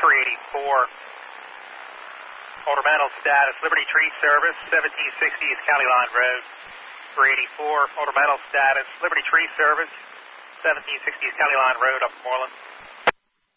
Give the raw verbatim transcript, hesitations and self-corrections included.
three eighty-four. Ornamental status, Liberty Tree Service, seventeen sixty East County Line Road. three eighty-four, ornamental status, Liberty Tree Service, seventeen sixty East County Line Road, Upper Moreland.